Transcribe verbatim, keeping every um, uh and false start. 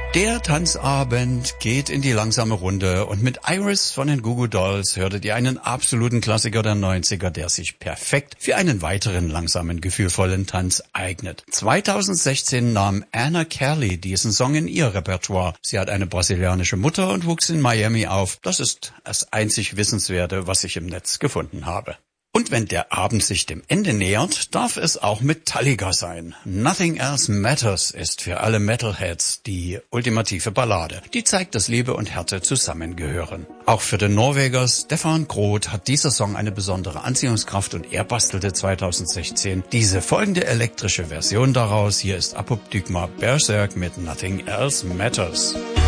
Der Tanzabend geht in die langsame Runde und mit Iris von den Goo Goo Dolls hörtet ihr einen absoluten Klassiker der neunziger, der sich perfekt für einen weiteren langsamen, gefühlvollen Tanz eignet. zweitausendsechzehn nahm Anna Kelly diesen Song in ihr Repertoire. Sie hat eine brasilianische Mutter und wuchs in Miami auf. Das ist das einzig Wissenswerte, was ich im Netz gefunden habe. Und wenn der Abend sich dem Ende nähert, darf es auch Metallica sein. Nothing Else Matters ist für alle Metalheads die ultimative Ballade. Die zeigt, dass Liebe und Härte zusammengehören. Auch für den Norweger Stefan Groth hat dieser Song eine besondere Anziehungskraft und er bastelte zweitausendsechzehn diese folgende elektrische Version daraus. Hier ist Apoptygma Berserk mit Nothing Else Matters.